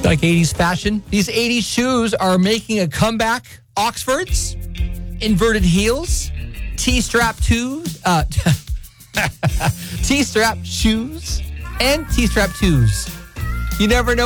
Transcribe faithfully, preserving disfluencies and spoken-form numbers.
Like eighties fashion, these eighties shoes are making a comeback. Oxfords, inverted heels, T-strap twos, uh, T-strap shoes, and T-strap twos. You never know